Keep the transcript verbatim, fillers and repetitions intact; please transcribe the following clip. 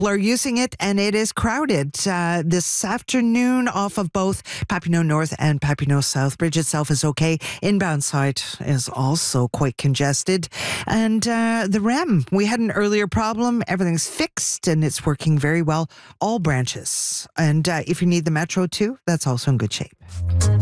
are using it, and it is crowded uh, this afternoon off of both Papineau North and Papineau South. Bridge itself is okay. Inbound side is also quite congested. And uh, the R E M, we had an earlier problem. Everything's fixed and it's working very well. All branches. And uh, if you need the Metro too, that's also in good shape.